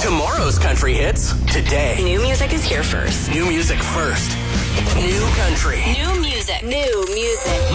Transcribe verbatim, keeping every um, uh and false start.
Tomorrow's country hits today. New music is here first. New music first. New country. New music. New music.